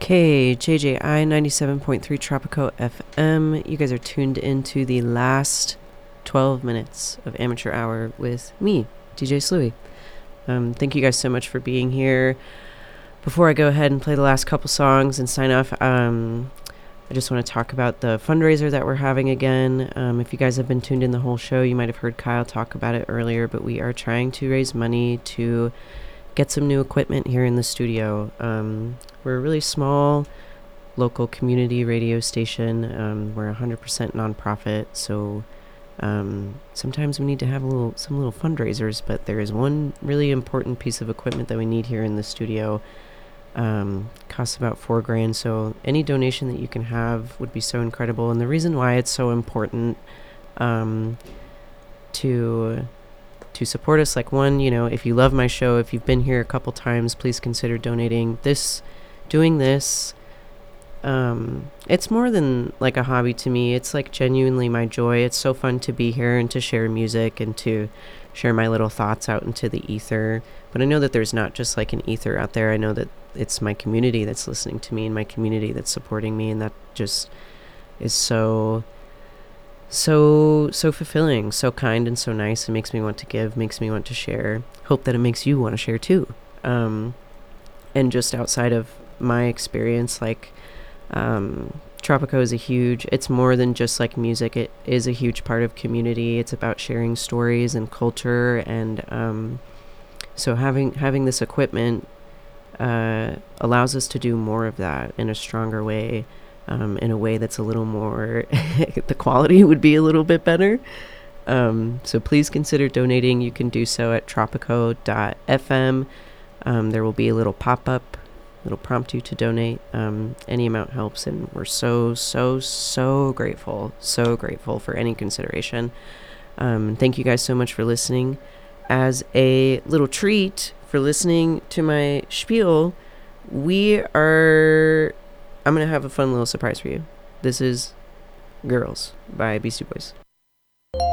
KJJI 97.3 Tropico FM. You guys are tuned into the last 12 minutes of Amateur Hour with me, DJ Sluey. Thank you guys so much for being here. Before I go ahead and play the last couple songs and sign off, I just want to talk about the fundraiser that we're having again. If you guys have been tuned in the whole show, you might have heard Kyle talk about it earlier, but we are trying to raise money to get some new equipment here in the studio. We're a really small local community radio station. We're 100% nonprofit, so sometimes we need to have some little fundraisers, but there is one really important piece of equipment that we need here in the studio. Costs about $4,000, so any donation that you can have would be so incredible. And the reason why it's so important to support us, like, one, if you love my show, if you've been here a couple times, please consider donating. Doing this, it's more than like a hobby to me. It's like genuinely my joy. It's so fun to be here and to share music and to share my little thoughts out into the ether. But I know that there's not just like an ether out there. I know that it's my community that's listening to me and my community that's supporting me, and that just is so fulfilling, so kind, and so nice. It makes me want to give, makes me want to share. Hope that it makes you want to share too. And just outside of my experience, like, Tropico is it's more than just like music. It is a huge part of community. It's about sharing stories and culture, and so having this equipment allows us to do more of that in a stronger way, in a way that's a little more the quality would be a little bit better. So please consider donating. You can do so at tropico.fm. There will be a little pop-up. It'll prompt you to donate. Any amount helps, and we're so grateful for any consideration. Thank you guys so much for listening. As a little treat for listening to my spiel, I'm gonna have a fun little surprise for you. This is Girls by Beastie Boys.